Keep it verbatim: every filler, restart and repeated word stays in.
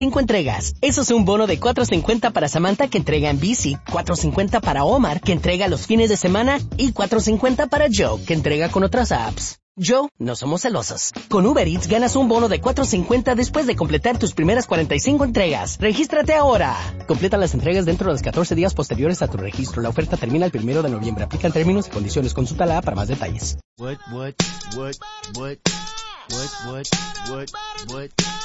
Cinco entregas. Eso es un bono de cuatro cincuenta para Samantha que entrega en bici, cuatro cincuenta para Omar que entrega los fines de semana y cuatro cincuenta para Joe que entrega con otras apps. Joe, no somos celosos. Con Uber Eats ganas un bono de cuatro cincuenta después de completar tus primeras cuarenta y cinco entregas. ¡Regístrate ahora! Completa las entregas dentro de los catorce días posteriores a tu registro. La oferta termina el primero de noviembre. Aplican términos y condiciones. Consulta la app para más detalles. What, what, what, what, what, what, what, what.